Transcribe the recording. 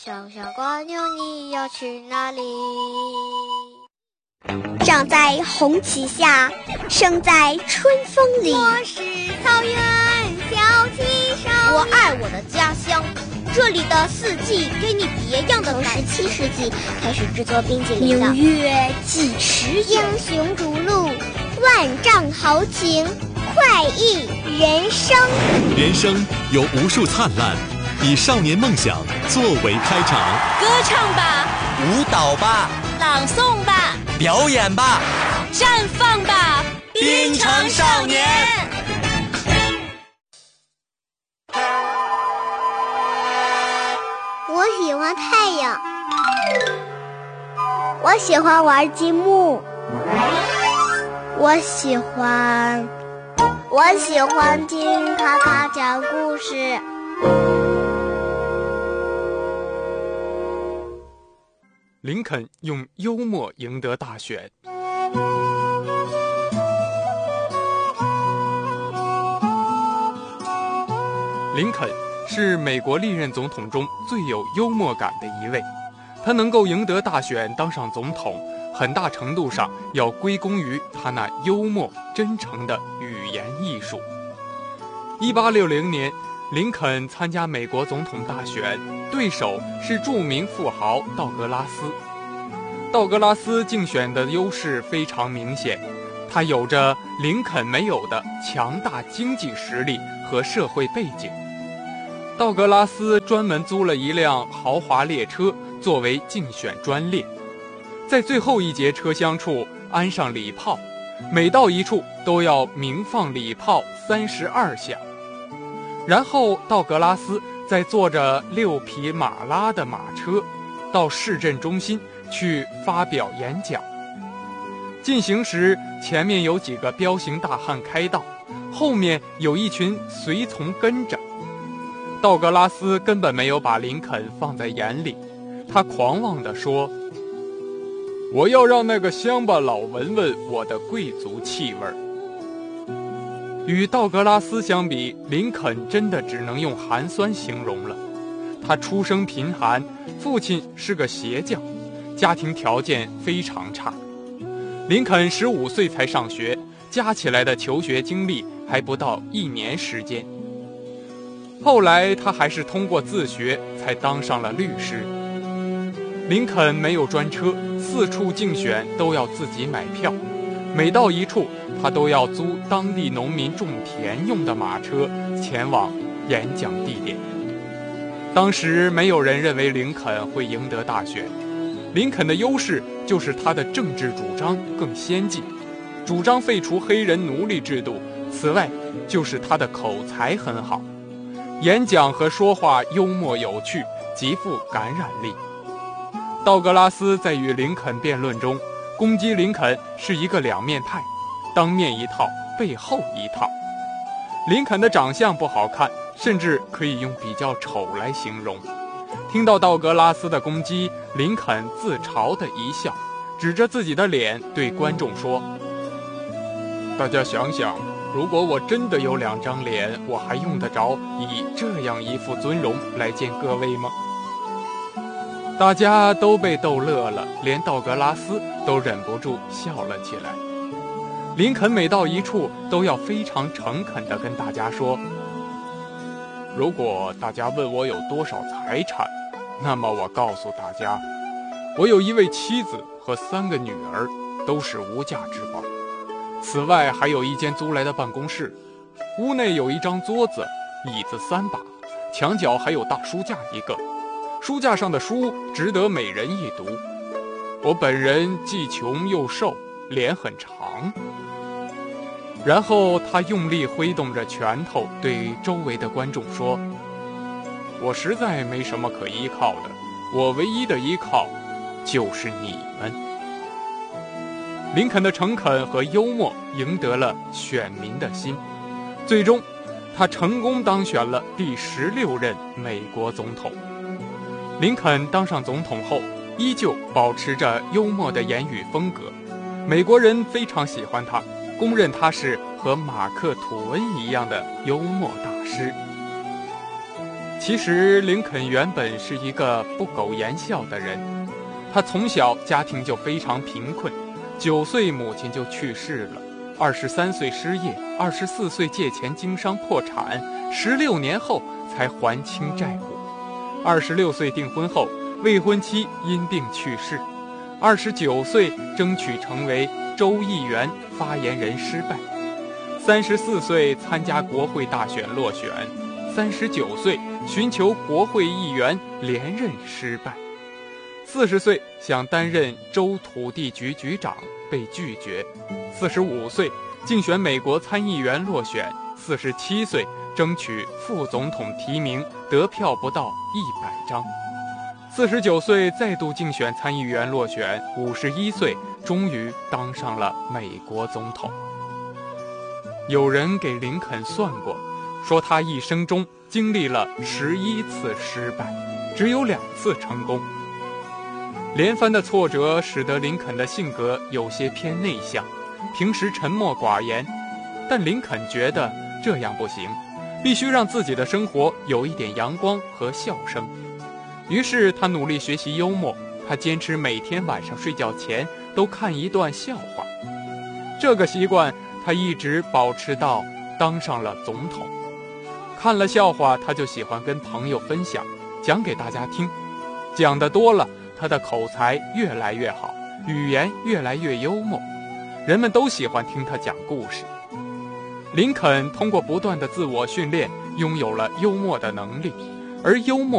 小小蜗牛，你要去哪里？ 长在红旗下，生在春风里。 我是草原小旗少年， 我爱我的家乡，这里的四季给你别样的感觉。 17世纪开始制作冰淇淋的，明月几时有？ 英雄逐鹿， 万丈豪情，快意人生。 人生有无数灿烂，以少年梦想作为开场。 歌唱吧， 舞蹈吧， 朗诵吧， 表演吧， 绽放吧， 滨城少年。 我喜欢太阳，我喜欢玩积木，我喜欢听卡卡讲故事。 林肯用幽默赢得大选。林肯是美国历任总统中最有幽默感的一位，他能够赢得大选当上总统，很大程度上要归功于他那幽默真诚的语言艺术。1860年，林肯参加美国总统大选，对手是著名富豪道格拉斯。道格拉斯竞选的优势非常明显，他有着林肯没有的强大经济实力和社会背景。道格拉斯专门租了一辆豪华列车作为竞选专列，在最后一节车厢处安上礼炮，每到一处都要鸣放礼炮32下。然后道格拉斯再坐着6匹马拉的马车到市镇中心去发表演讲。进行时，前面有几个彪形大汉开道，后面有一群随从跟着。道格拉斯根本没有把林肯放在眼里，他狂妄地说：“我要让那个乡巴佬闻闻我的贵族气味。”与道格拉斯相比，林肯真的只能用寒酸形容了。他出生贫寒，父亲是个鞋匠，家庭条件非常差。林肯15岁才上学，加起来的求学经历还不到1年时间。后来他还是通过自学才当上了律师。林肯没有专车，四处竞选都要自己买票，每到一处他都要租当地农民种田用的马车前往演讲地点。当时没有人认为林肯会赢得大选，林肯的优势就是他的政治主张更先进，主张废除黑人奴隶制度，此外就是他的口才很好，演讲和说话幽默有趣，极富感染力。道格拉斯在与林肯辩论中攻击林肯是一个两面派，当面一套，背后一套。林肯的长相不好看，甚至可以用比较丑来形容。听到道格拉斯的攻击，林肯自嘲地一笑，指着自己的脸对观众说：“大家想想，如果我真的有2张脸，我还用得着以这样一副尊容来见各位吗？”大家都被逗乐了，连道格拉斯都忍不住笑了起来。林肯每到一处都要非常诚恳地跟大家说：“如果大家问我有多少财产，那么我告诉大家，我有1位妻子和3个女儿，都是无价之宝。此外还有1间租来的办公室，屋内有1张桌子，椅子3把，墙角还有大书架1个，书架上的书值得每人一读。我本人既穷又瘦，脸很长。”然后他用力挥动着拳头对周围的观众说：“我实在没什么可依靠的，我唯一的依靠就是你们。”林肯的诚恳和幽默赢得了选民的心，最终他成功当选了第16任美国总统。林肯当上总统后，依旧保持着幽默的言语风格，美国人非常喜欢他，公认他是和马克·吐温一样的幽默大师。 其实林肯原本是一个不苟言笑的人，他从小家庭就非常贫困，9岁母亲就去世了，23岁失业，24岁借钱经商破产，16年后才还清债务，26岁订婚后，未婚妻因病去世，29岁争取成为州议员发言人失败，34岁参加国会大选落选，39岁寻求国会议员连任失败，40岁想担任州土地局局长被拒绝，45岁竞选美国参议员落选，47岁争取副总统提名得票不到100张，49岁再度竞选参议员落选，51岁终于当上了美国总统。有人给林肯算过，说他一生中经历了11次失败，只有2次成功。连番的挫折使得林肯的性格有些偏内向，平时沉默寡言，但林肯觉得这样不行，必须让自己的生活有一点阳光和笑声。于是他努力学习幽默，他坚持每天晚上睡觉前都看一段笑话。这个习惯他一直保持到当上了总统。看了笑话，他就喜欢跟朋友分享，讲给大家听。讲得多了，他的口才越来越好，语言越来越幽默，人们都喜欢听他讲故事。林肯通过不断的自我训练，拥有了幽默的能力，而幽默